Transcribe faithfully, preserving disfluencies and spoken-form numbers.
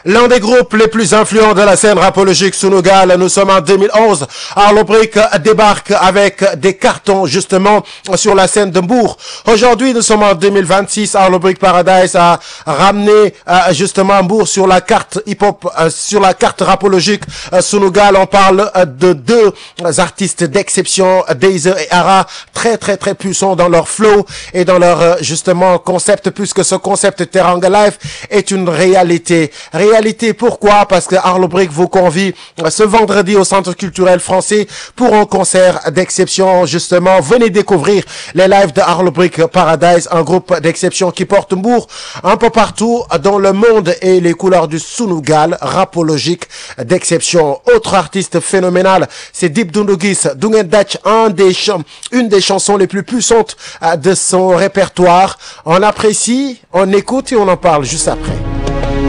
L'un des groupes les plus influents de la scène rapologique Sunugal, nous sommes en deux mille onze. Arlo Brick débarque avec des cartons justement sur la scène de Mbour. Aujourd'hui, nous sommes en deux mille vingt-six. Arlo Brick Paradise a ramené euh, justement Mbour sur la carte hip-hop, euh, sur la carte rapologique euh, Sunugal. On parle euh, de deux artistes d'exception, Dazer et Ara, très très très puissants dans leur flow et dans leur euh, justement concept, puisque ce concept Teranga Life est une réalité. Réalité, pourquoi? Parce que Arlo Brick vous convie ce vendredi au Centre culturel français pour un concert d'exception. Justement, venez découvrir les lives de Arlo Brick Paradise, un groupe d'exception qui porte Mbour un peu partout dans le monde et les couleurs du Sunugal rapologique d'exception. Autre artiste phénoménal, c'est Deep Dundugis, Dungen Dutch, un des ch- une des chansons les plus puissantes de son répertoire. On apprécie, on écoute et on en parle juste après.